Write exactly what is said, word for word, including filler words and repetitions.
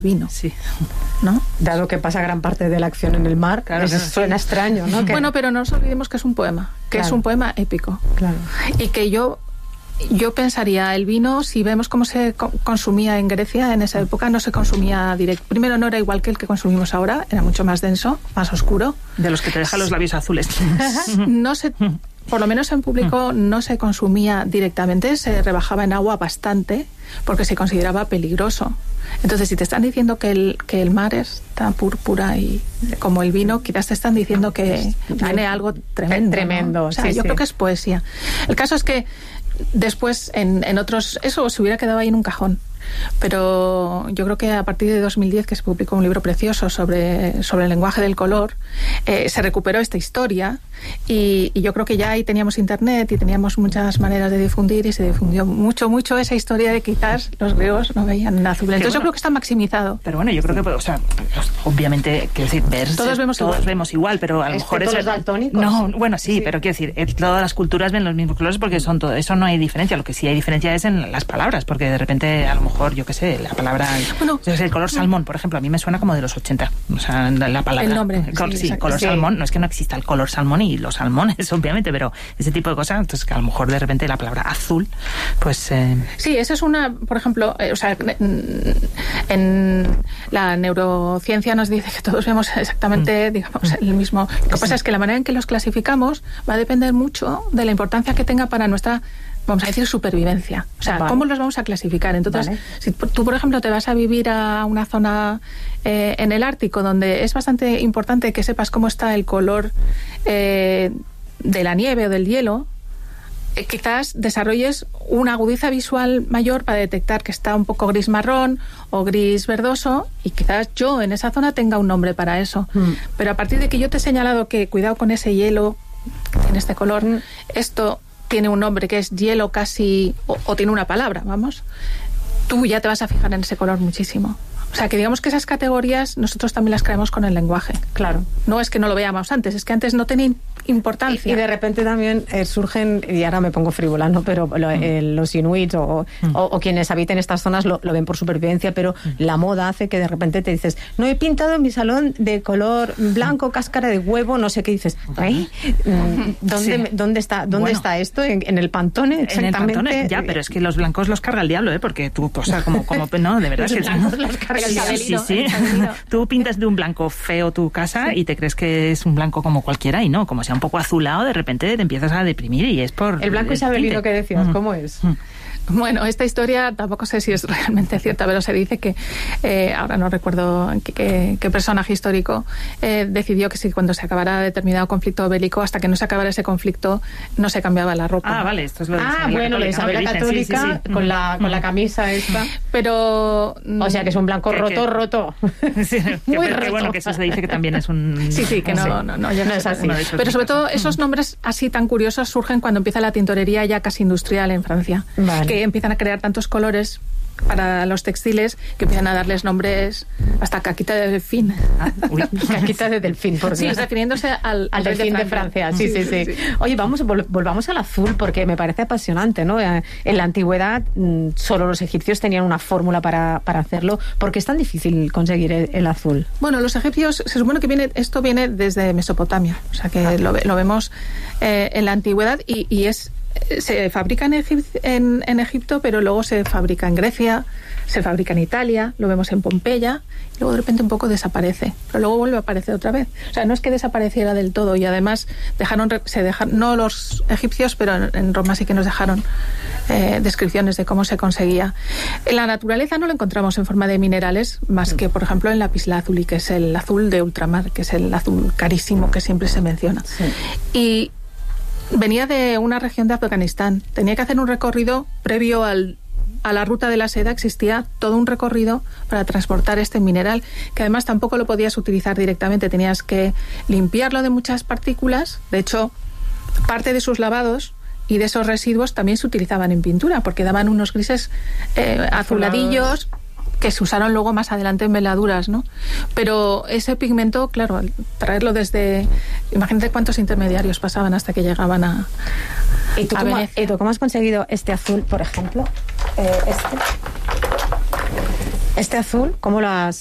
vino. Sí. ¿No? Dado que pasa gran parte de la acción en el mar, claro, eso claro, suena sí. extraño, ¿no? Que... Bueno, pero no nos olvidemos que es un poema, que claro. es un poema épico. Claro. Y que yo, yo pensaría, el vino, si vemos cómo se co- consumía en Grecia en esa época, no se consumía directo. Primero, no era igual que el que consumimos ahora, era mucho más denso, más oscuro. De los que te dejan los labios azules. No se... Por lo menos en público no se consumía directamente, se rebajaba en agua bastante porque se consideraba peligroso. Entonces, si te están diciendo que el, que el mar es tan púrpura y como el vino, quizás te están diciendo que tiene algo tremendo. Tremendo, ¿no? O sea, sí, yo sí. creo que es poesía. El caso es que después, en, en otros, eso se hubiera quedado ahí en un cajón. Pero yo creo que a partir de dos mil diez, que se publicó un libro precioso sobre, sobre el lenguaje del color, eh, se recuperó esta historia y, y yo creo que ya ahí teníamos internet y teníamos muchas maneras de difundir y se difundió mucho, mucho esa historia de quizás los griegos no veían en azul. Entonces bueno, yo creo que está maximizado. Pero bueno, yo creo que, o sea, obviamente, quiero decir, ver, todos vemos todos igual. vemos igual, pero a lo ¿Es mejor que eso... todos daltónicos? No, bueno, sí, Sí. pero quiero decir, eh, todas las culturas ven los mismos colores porque son todo, eso no hay diferencia. Lo que sí hay diferencia es en las palabras, porque de repente, a lo mejor, yo qué sé, la palabra, bueno, o sea, el color salmón, por ejemplo, a mí me suena como de los ochenta, o sea, la, la palabra. El nombre, el col- sí, sí, exacto. color Sí. salmón, no es que no exista el color salmón y los salmones, obviamente, pero ese tipo de cosas, entonces que a lo mejor de repente la palabra azul, pues... Eh... Sí, esa es una, por ejemplo, eh, o sea, en la neurociencia nos dice que todos vemos exactamente, mm. digamos, el mismo. Lo que pasa es que la manera en que los clasificamos va a depender mucho de la importancia que tenga para nuestra, vamos a decir, supervivencia. O sea, vale. ¿Cómo los vamos a clasificar? Entonces, vale. si tú, por ejemplo, te vas a vivir a una zona eh, en el Ártico donde es bastante importante que sepas cómo está el color eh, de la nieve o del hielo, eh, quizás desarrolles una agudiza visual mayor para detectar que está un poco gris marrón o gris verdoso, y quizás yo en esa zona tenga un nombre para eso. Mm. Pero a partir de que yo te he señalado que cuidado con ese hielo que tiene este color, mm. esto tiene un nombre que es hielo casi, o, o tiene una palabra, vamos, tú ya te vas a fijar en ese color muchísimo. O sea, que digamos que esas categorías nosotros también las creamos con el lenguaje. Claro. No es que no lo veamos antes, es que antes no tenía importancia. Y, y de repente también eh, surgen, y ahora me pongo frívola, ¿no? Pero lo, mm. eh, los inuits o, mm. o, o quienes habiten estas zonas lo, lo ven por supervivencia, pero mm. la moda hace que de repente te dices, no he pintado mi salón de color blanco, mm. cáscara de huevo, no sé qué dices. ¿Eh? ¿Dónde, sí. ¿dónde, está, dónde bueno, está esto? ¿En, ¿En el Pantone? Exactamente. En el Pantone, ya, pero es que los blancos los carga el diablo, ¿eh? Porque tú, o sea, como, como no, de verdad. Los que blancos los carga el diablo. Sí, sí. Tú pintas de un blanco feo tu casa sí. y te crees que es un blanco como cualquiera, y no, como sea un poco azulado, de repente te empiezas a deprimir y es por... El blanco isabelino que decías, mm. ¿cómo es? Mm. Bueno, esta historia tampoco sé si es realmente cierta, pero se dice que, eh, ahora no recuerdo qué, qué, qué personaje histórico eh, decidió que si cuando se acabara determinado conflicto bélico, hasta que no se acabara ese conflicto, no se cambiaba la ropa. Ah, vale, esto es lo de Ah, bueno, la Isabel la Católica, sí, sí, sí. con la con la camisa esta. Pero... O sea, que es un blanco que, roto, que, roto. Sí, Muy que, roto. Que, bueno, que eso se dice que también es un... Sí, sí, que no, no, no, no, ya no es así. Pero sobre todo esos nombres así tan curiosos surgen cuando empieza la tintorería ya casi industrial en Francia. Vale. Que empiezan a crear tantos colores para los textiles que empiezan a darles nombres hasta caquita de delfín. Ah, uy, caquita de delfín, por sí, refiriéndose al, al delfín de Francia. De Francia. Sí, sí, sí, sí, sí. Oye, vamos, vol- volvamos al azul, porque me parece apasionante, ¿no? En la antigüedad solo los egipcios tenían una fórmula para, para hacerlo. ¿Por qué es tan difícil conseguir el, el azul? Bueno, los egipcios, se supone que viene, esto viene desde Mesopotamia, o sea que ah. lo, lo vemos eh, en la antigüedad y, y es se fabrica en, Egip- en, en Egipto, pero luego se fabrica en Grecia, se fabrica en Italia, lo vemos en Pompeya, y luego de repente un poco desaparece, pero luego vuelve a aparecer otra vez. O sea, no es que desapareciera del todo, y además dejaron, se dejaron, no los egipcios, pero en, en Roma sí que nos dejaron eh, descripciones de cómo se conseguía. En la naturaleza no lo encontramos en forma de minerales, más que, por ejemplo, en lapislázuli, que es el azul de ultramar, que es el azul carísimo que siempre se menciona. Sí. Y venía de una región de Afganistán. Tenía que hacer un recorrido previo al, a la ruta de la seda. Existía todo un recorrido para transportar este mineral, que además tampoco lo podías utilizar directamente. Tenías que limpiarlo de muchas partículas. De hecho, parte de sus lavados y de esos residuos también se utilizaban en pintura, porque daban unos grises eh, azuladillos que se usaron luego más adelante en veladuras, ¿no? Pero ese pigmento, claro, al traerlo desde... Imagínate cuántos intermediarios pasaban hasta que llegaban a, ¿Y tú, a cómo, Venecia. ¿Y tú cómo has conseguido este azul, por ejemplo? Eh, este... Este azul, ¿cómo lo has